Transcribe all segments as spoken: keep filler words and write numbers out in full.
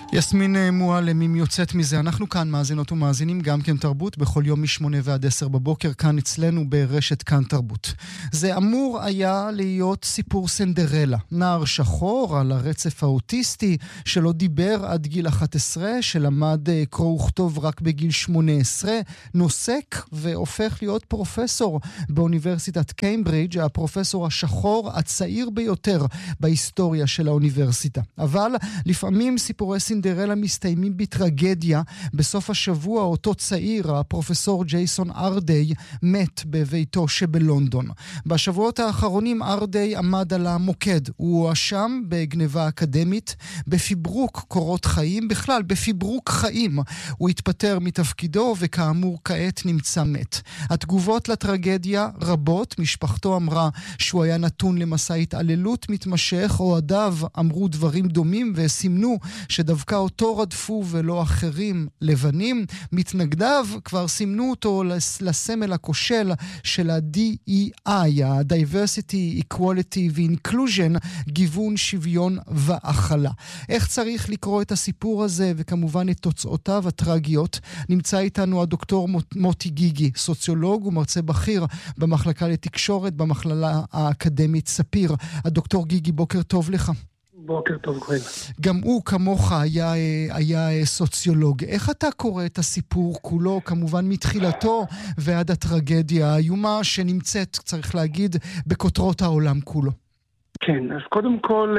יסמין מועלם, אם יוצאת מזה, אנחנו כאן מאזינות ומאזינים גם כן תרבות בכל יום משמונה ועד עשר בבוקר, כאן אצלנו ברשת כאן תרבות. זה אמור היה להיות סיפור סינדרלה, נער שחור על הרצף האוטיסטי שלא דיבר עד גיל אחת עשרה, שלמד קרוא וכתוב רק בגיל שמונה עשרה, נוסק והופך להיות פרופסור באוניברסיטת קיימברידג', הפרופסור השחור הצעיר ביותר בהיסטוריה של האוניברסיטה. אבל לפעמים סיפורי סינדרלה סינדרלה מסתיימים בטרגדיה. בסוף השבוע אותו צעיר, הפרופסור ג'ייסון ארדיי, מת בביתו שבלונדון. בשבועות האחרונים ארדיי עמד על המוקד. הוא הואשם בגניבה אקדמית, בפיברוק קורות חיים, בכלל בפיברוק חיים. הוא התפטר מתפקידו וכאמור כעת נמצא מת. התגובות לטרגדיה רבות. משפחתו אמרה שהוא היה נתון למסע התעללות מתמשך, אוהדיו אמרו דברים דומים וסימנו שדווקא אותו רדפו ולא אחרים לבנים. מתנגדיו כבר סימנו אותו לסמל הכושל של ה-די אי איי, ה-Diversity, Equality ו-Inclusion, גיוון, שוויון והכלה. איך צריך לקרוא את הסיפור הזה וכמובן את תוצאותיו הטרגיות? נמצא איתנו הדוקטור מוטי גיגי, סוציולוג ומרצה בכיר במחלקה לתקשורת במכללה האקדמית ספיר. הדוקטור גיגי, בוקר טוב לך. בוקר טוב, גואל. גם הוא כמוך היה, היה סוציולוג. איך אתה קורא את הסיפור כולו, כמובן מתחילתו ועד הטרגדיה האיומה שנמצאת, צריך להגיד, בכותרות העולם כולו? כן, אז קודם כל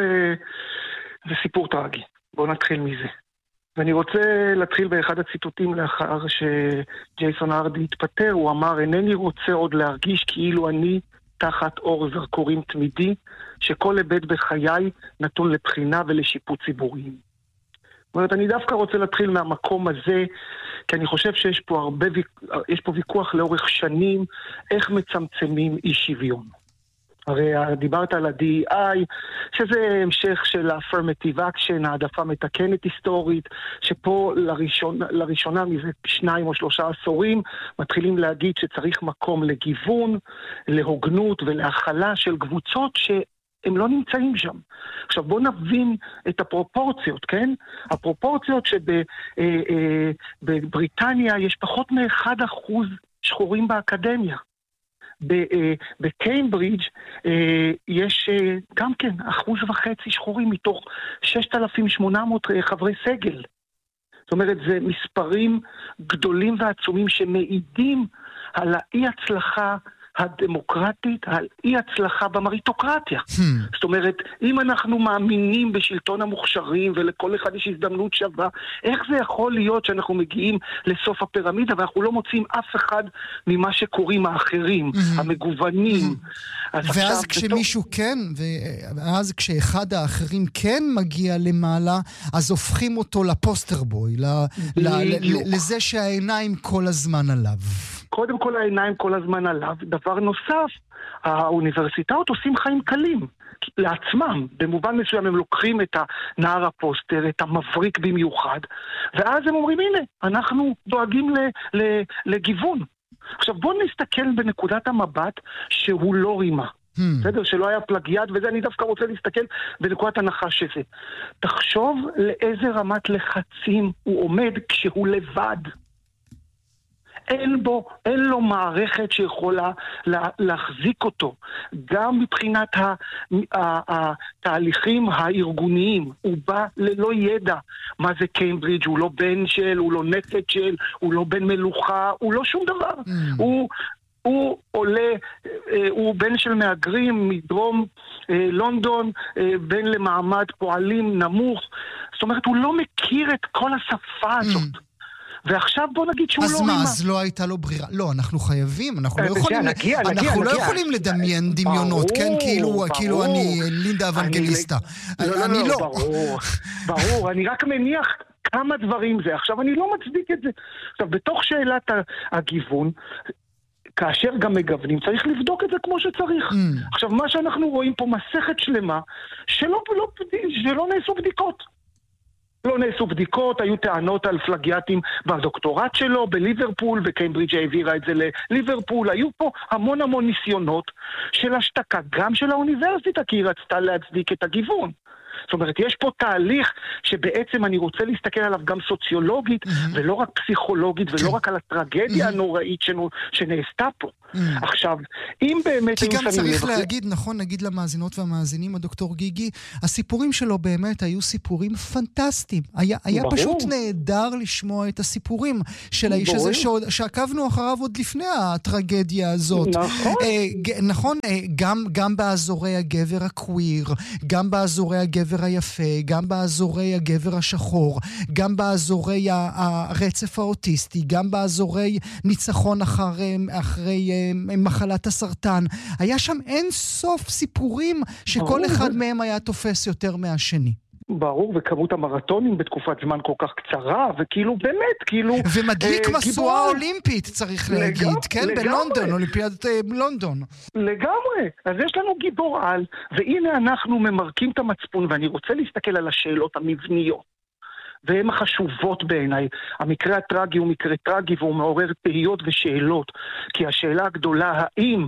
זה סיפור טרגי. בואו נתחיל מזה. ואני רוצה להתחיל באחד הציטוטים לאחר שג'ייסון ארדי התפטר. הוא אמר, אינני רוצה עוד להרגיש כאילו אני תחת אור זרקורים תמידי, שכל היבט בחיי נתון לבחינה ולשיפוט ציבוריים. זאת אומרת, אני דווקא רוצה להתחיל מהמקום הזה, כי אני חושב שיש פה הרבה, יש פה ויכוח לאורך שנים, איך מצמצמים אי שוויון. הרי דיברת על ה-די אי איי, שזה המשך של ה-affirmative action, העדפה מתקנת היסטורית, שפה לראשונה, לראשונה מזה שניים או שלושה עשורים, מתחילים להגיד שצריך מקום לגיוון, להוגנות ולהכלה של קבוצות שהם לא נמצאים שם. עכשיו בואו נבין את הפרופורציות, כן? הפרופורציות שבבריטניה יש פחות מ-אחד אחוז שחורים באקדמיה. בקיימברידג' יש גם כן אחוז וחצי שחורים מתוך שישת אלפים ושמונה מאות חברי סגל. זאת אומרת, זה מספרים גדולים ועצומים שמעידים על האי הצלחה הדמוקרטית, על אי הצלחה במריטוקרטיה. Hmm. זאת אומרת, אם אנחנו מאמינים בשלטון המוכשרים ולכל אחד יש הזדמנות שווה, איך זה יכול להיות שאנחנו מגיעים לסוף הפירמידה ואנחנו לא מוצאים אף אחד ממה שקוראים האחרים, hmm. המגוונים. Hmm. אז ואז כשמישהו בתוך... כן, ואז כשאחד האחרים כן מגיע למעלה, אז הופכים אותו לפוסטר בוי, ל... ל... ל... לזה שהעיניים כל הזמן עליו. קודם כל העיניים כל הזמן עליו. דבר נוסף, האוניברסיטאות עושים חיים קלים לעצמם. במובן מסוים הם לוקחים את הנער הפוסטר, את המבריק במיוחד, ואז הם אומרים, הנה, אנחנו דואגים ל- ל- לגיוון. עכשיו בואו נסתכל בנקודת המבט שהוא לא רימה. Hmm. בסדר? שלא היה פלגיאט, וזה אני דווקא רוצה להסתכל בנקודת הנחה שזה. תחשוב לאיזה רמת לחצים הוא עומד כשהוא לבד. אין בו, אין לו מערכת שיכולה לה, להחזיק אותו. גם מבחינת ה, ה, התהליכים הארגוניים, הוא בא ללא ידע. מה זה קיימברידג'? הוא לא בן של, הוא לא נפת של, הוא לא בן מלוכה, הוא לא שום דבר. Mm. הוא... הוא עולה, הוא בן של מהגרים מדרום לונדון, בן למעמד פועלים נמוך. זאת אומרת, הוא לא מכיר את כל השפה הזאת. Mm. ועכשיו בוא נגיד שהוא לא רימה. אז מה, אז לא הייתה לו ברירה? לא, אנחנו חייבים, אנחנו לא יכולים, אנחנו לא יכולים לדמיין דמיונות, כן? כאילו אני לינדה אבנגליסטה. אני לא. ברור, ברור, אני רק מניח כמה דברים זה. עכשיו, אני לא מצדיק את זה. עכשיו, בתוך שאלת הגיוון, כאשר גם מגוונים, צריך לבדוק את זה כמו שצריך. Mm. עכשיו, מה שאנחנו רואים פה מסכת שלמה, שלא, לא, שלא נעשו בדיקות. לא נעשו בדיקות, היו טענות על פלגיאטים בדוקטורט שלו, בליברפול, וקיימברידג' העבירה את זה לליברפול. היו פה המון המון ניסיונות של השתקה, גם של האוניברסיטה, כי היא רצתה להצדיק את הגיוון. זאת אומרת, יש פה תהליך שבעצם אני רוצה להסתכל עליו גם סוציולוגית, mm-hmm. ולא רק פסיכולוגית, ולא רק על הטרגדיה mm-hmm. הנוראית שנו, שנעשתה פה. Mm-hmm. עכשיו, אם באמת... כי גם צריך לבחר... להגיד, נכון, נגיד למאזינות והמאזינים, הדוקטור גיגי, הסיפורים שלו באמת היו סיפורים פנטסטיים. היה, היה פשוט נהדר לשמוע את הסיפורים של האיש הזה, שעוד, שעקבנו אחריו עוד לפני הטרגדיה הזאת. נכון. אה, נכון, אה, גם, גם באזורי הגבר הקוויר, גם באזורי הגבר היפה, גם באזורי הגבר השחור, גם באזורי הרצף האוטיסטי, גם באזורי ניצחון אחרי, אחרי מחלת הסרטן. היה שם אין סוף סיפורים שכל אחד מהם היה תופס יותר מהשני. ברור, וכמות המרתונים בתקופת זמן כל כך קצרה, וכאילו באמת, כאילו... ומדליק אה, מסועה אולימפית, צריך להגיד, לגמרי, כן? לגמרי. בלונדון, אולימפיאדת אה, לונדון. לגמרי. אז יש לנו גיבור על, והנה אנחנו ממרקים את המצפון, ואני רוצה להסתכל על השאלות המבניות. והן החשובות בעיניי. המקרה הטרגי הוא מקרה טרגי והוא מעורר תהיות ושאלות. כי השאלה הגדולה, האם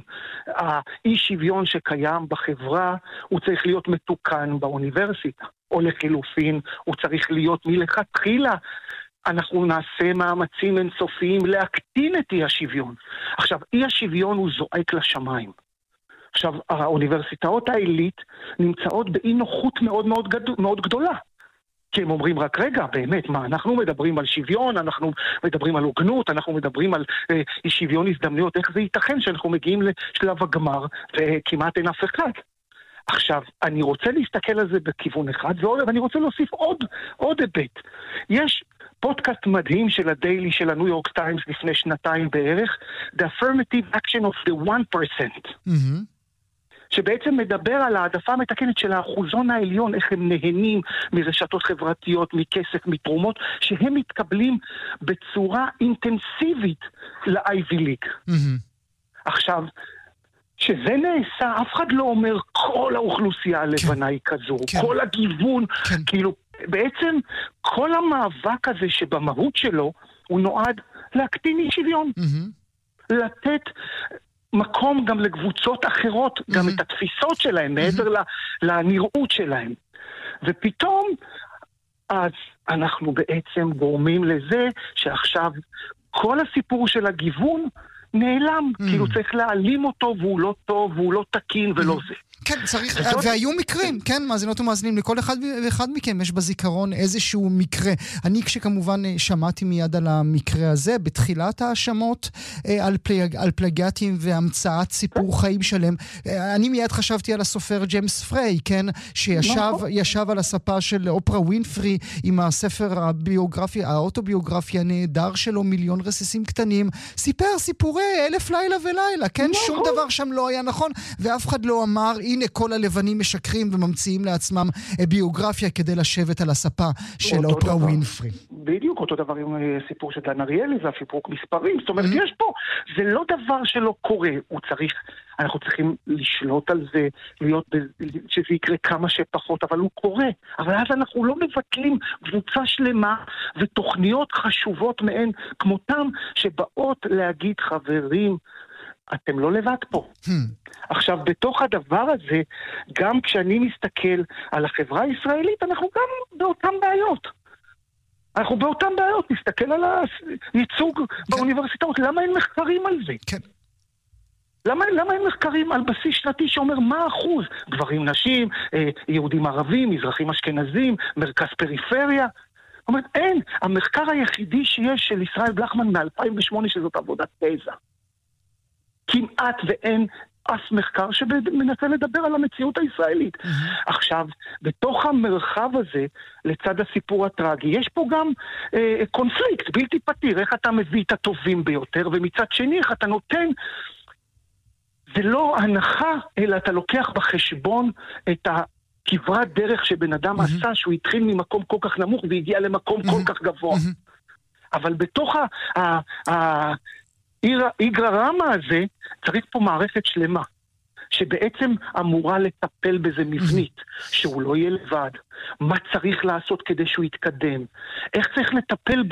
האי שוויון שקיים בחברה הוא צריך להיות מתוקן באוניברסיטה? או לחילופין, הוא צריך להיות מלכתחילה. אנחנו נעשה מאמצים אינסופיים להקטין את אי השוויון. עכשיו, אי השוויון הוא זועק לשמיים. עכשיו, האוניברסיטאות העילית נמצאות באי נוחות מאוד מאוד, גדול, מאוד גדולה. כי הם אומרים רק רגע, באמת, מה, אנחנו מדברים על שוויון, אנחנו מדברים על הוגנות, אנחנו מדברים על אה, שוויון הזדמנויות, איך זה ייתכן שאנחנו מגיעים לשלב הגמר וכמעט אין אף אחד. עכשיו, אני רוצה להסתכל על זה בכיוון אחד, ואני רוצה להוסיף עוד, עוד היבט. יש פודקאסט מדהים של הדיילי של הניו יורק טיימס לפני שנתיים בערך, The Affirmative Action of the one percent. Mm-hmm. שבעצם מדבר על העדפה המתקנת של האחוזון העליון, איך הם נהנים מרשתות חברתיות, מכסף, מתרומות, שהם מתקבלים בצורה אינטנסיבית ל-Ivy League. Mm-hmm. עכשיו, שזה נעשה, אף אחד לא אומר כל האוכלוסייה הלבנה היא כזו, כן. כל הגיוון, כן. כאילו, בעצם כל המאבק הזה שבמהות שלו, הוא נועד להקטין אי שוויון. Mm-hmm. לתת מקום גם לקבוצות אחרות, mm-hmm. גם את התפיסות שלהם, מעבר mm-hmm. לנראות שלהם. ופתאום, אז אנחנו בעצם גורמים לזה שעכשיו כל הסיפור של הגיוון נעלם, mm. כאילו צריך להעלים אותו והוא לא טוב, והוא לא תקין ולא mm. זה. כן, צריך, והיו מקרים, כן, מאזינות ומאזינים, לכל אחד ואחד מכם יש בזיכרון איזשהו מקרה. אני כשכמובן שמעתי מיד על המקרה הזה, בתחילת האשמות על, פלג, על פלגטים והמצאת סיפור חיים שלם, אני מיד חשבתי על הסופר ג'יימס פריי, כן, שישב ישב על הספה של אופרה ווינפרי עם הספר הביוגרפי, האוטוביוגרפי הנהדר שלו, מיליון רסיסים קטנים, סיפר סיפורי אלף לילה ולילה, כן, שום דבר שם לא היה נכון, ואף אחד לא אמר, הנה כל הלבנים משקרים וממציאים לעצמם ביוגרפיה כדי לשבת על הספה של אופרה ווינפרי. בדיוק, אותו דבר עם סיפור של דן אריאלי, זה הפיפוק מספרים. זאת אומרת, יש פה, זה לא דבר שלא קורה. הוא צריך, אנחנו צריכים לשלוט על זה, להיות, שזה יקרה כמה שפחות, אבל הוא קורה. אבל אז אנחנו לא מבטלים קבוצה שלמה ותוכניות חשובות מהן כמותם, שבאות להגיד חברים, אתם לא לבד פה. Hmm. עכשיו, בתוך הדבר הזה, גם כשאני מסתכל על החברה הישראלית, אנחנו גם באותן בעיות. אנחנו באותן בעיות, נסתכל על הייצוג כן. באוניברסיטאות. למה אין מחקרים על זה? כן. למה, למה אין מחקרים על בסיס שנתי שאומר מה האחוז? גברים, נשים, יהודים ערבים, מזרחים אשכנזים, מרכז פריפריה. זאת אומרת, אין. המחקר היחידי שיש של ישראל בלחמן מ-אלפיים ושמונה, שזאת עבודת תזה. כמעט ואין אף מחקר שמנסה לדבר על המציאות הישראלית. Mm-hmm. עכשיו, בתוך המרחב הזה, לצד הסיפור הטרגי, יש פה גם אה, קונפליקט בלתי פתיר, איך אתה מביא את הטובים ביותר, ומצד שני, איך אתה נותן, זה לא הנחה, אלא אתה לוקח בחשבון את הכברת דרך שבן אדם mm-hmm. עשה, שהוא התחיל ממקום כל כך נמוך, והגיע למקום mm-hmm. כל כך גבוה. Mm-hmm. אבל בתוך ה... ה, ה איגרא רמא הזה, צריך פה מערכת שלמה, שבעצם אמורה לטפל בזה מבנית, שהוא לא יהיה לבד, מה צריך לעשות כדי שהוא יתקדם, איך צריך לטפל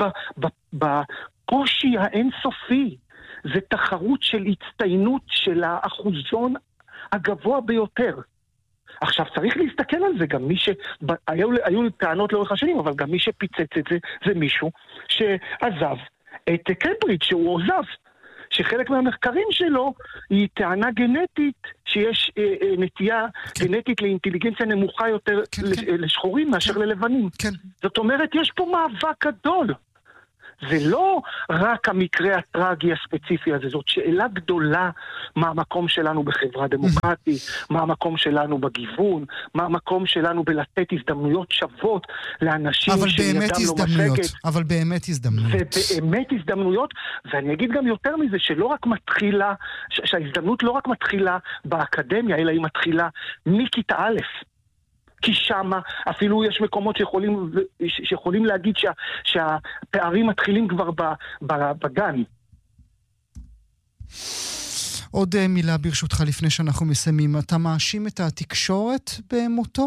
בקושי האינסופי, זה תחרות של הצטיינות של האחוזון הגבוה ביותר. עכשיו, צריך להסתכל על זה, גם מי ש... היו, היו טענות לאורך השנים, אבל גם מי שפיצץ את זה, זה מישהו שעזב את קיימברידג' שהוא עוזב. שחלק מהמחקרים שלו היא טענה גנטית, שיש אה, אה, נטייה כן. גנטית לאינטליגנציה נמוכה יותר כן, לש, כן. לשחורים מאשר כן. ללבנים. כן. זאת אומרת, יש פה מאבק גדול. זה לא רק המקרה הטרגי הספציפי הזה, זאת שאלה גדולה מה המקום שלנו בחברה דמוקרטית, מה המקום שלנו בגיוון, מה המקום שלנו בלתת הזדמנויות שוות לאנשים שידם לא משגת. אבל באמת הזדמנויות. ובאמת הזדמנויות, ואני אגיד גם יותר מזה, שלא רק מתחילה, שההזדמנות לא רק מתחילה באקדמיה, אלא היא מתחילה מכיתה א'. כי שמה אפילו יש מקומות שיכולים, שיכולים להגיד שה, שהפערים מתחילים כבר בגן. עוד מילה ברשותך לפני שאנחנו מסיימים. אתה מאשים את התקשורת במותו?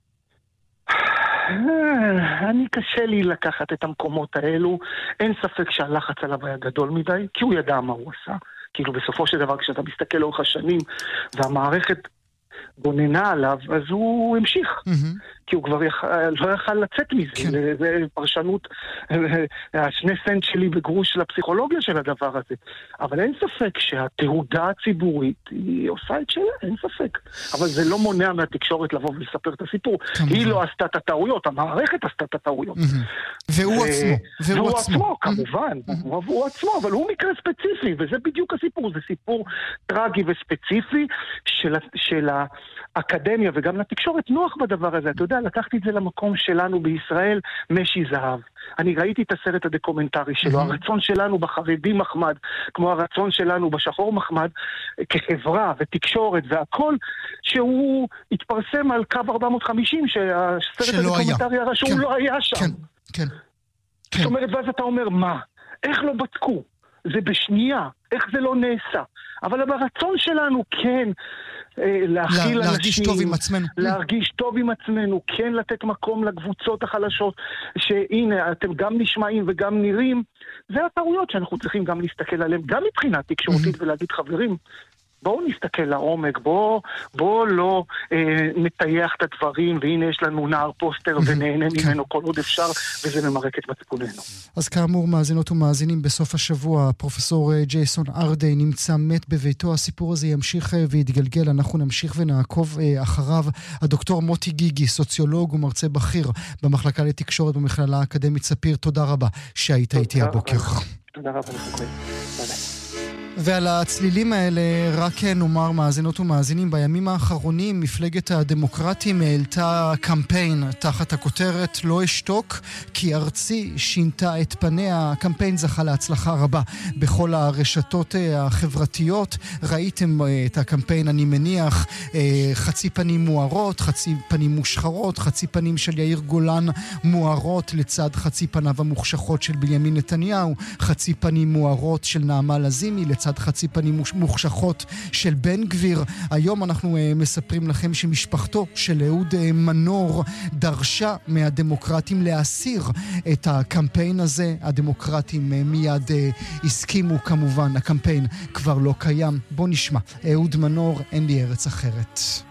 אני קשה לי לקחת את המקומות האלו. אין ספק שהלחץ עליו היה גדול מדי, כי הוא ידע מה הוא עשה. כאילו בסופו של דבר כשאתה מסתכל לאורך השנים והמערכת בוננה עליו, אז הוא המשיך. Mm-hmm. כי הוא כבר יח... לא יכל לצאת מזה. כן. זה, זה פרשנות, השני סנט שלי בגרוש של הפסיכולוגיה של הדבר הזה. אבל אין ספק שהתהודה הציבורית היא עושה את שלה, אין ספק. אבל זה לא מונע מהתקשורת לבוא ולספר את הסיפור. כמובן. היא לא עשתה את הטעויות, המערכת עשתה את הטעויות. Mm-hmm. והוא ו... עצמו. והוא, והוא עצמו, עצמו כמובן. Mm-hmm. הוא, הוא עצמו, אבל הוא מקרה ספציפי, וזה בדיוק הסיפור. זה סיפור טרגי וספציפי של, של האקדמיה וגם לתקשורת נוח בדבר הזה. אתה יודע, לקחתי את זה למקום שלנו בישראל, משי זהב. אני ראיתי את הסרט הדוקומנטרי שלו, הרצון שלנו בחרדי מחמד, כמו הרצון שלנו בשחור מחמד, כחברה ותקשורת והכל, שהוא התפרסם על קו ארבע מאות וחמישים, שהסרט הדוקומנטרי הרשום כן. לא היה שם. כן, כן. כן. זאת אומרת, ואז אתה אומר, מה? איך לא בדקו? זה בשנייה. איך זה לא נעשה? אבל ברצון שלנו כן להכיל אנשים, להרגיש טוב עם עצמנו. להרגיש טוב עם עצמנו, כן לתת מקום לקבוצות החלשות, שהנה, אתם גם נשמעים וגם נראים. זה הטעויות שאנחנו צריכים גם להסתכל עליהם, גם מבחינה תקשורתית ולהגיד, חברים, בואו נסתכל לעומק, בואו בוא לא אה, נטייח את הדברים, והנה יש לנו נער פוסטר ונהנה ממנו כל עוד אפשר, וזה ממרק את מצפוננו. אז כאמור, מאזינות ומאזינים, בסוף השבוע פרופסור ג'ייסון ארדי נמצא מת בביתו, הסיפור הזה ימשיך ויתגלגל, אנחנו נמשיך ונעקוב אה, אחריו. הדוקטור מוטי גיגי, סוציולוג ומרצה בכיר במחלקה לתקשורת במכללה האקדמית ספיר, תודה רבה שהיית איתי הבוקר. תודה רבה לך. ועל הצלילים האלה רק נאמר, מאזינות ומאזינים, בימים האחרונים מפלגת הדמוקרטים העלתה קמפיין תחת הכותרת לא אשתוק כי ארצי שינתה את פניה. הקמפיין זכה להצלחה רבה בכל הרשתות החברתיות. ראיתם את הקמפיין, אני מניח, חצי פנים מוארות, חצי פנים מושחרות, חצי פנים של יאיר גולן מוארות לצד חצי פניו המוחשכות של בנימין נתניהו, חצי פנים מוארות של נעמה לזימי לצד חצי פנים מוחשכות של בן גביר. היום אנחנו uh, מספרים לכם שמשפחתו של אהוד uh, מנור דרשה מהדמוקרטים להסיר את הקמפיין הזה. הדמוקרטים uh, מיד uh, הסכימו כמובן, הקמפיין כבר לא קיים. בוא נשמע, אהוד מנור, אין לי ארץ אחרת.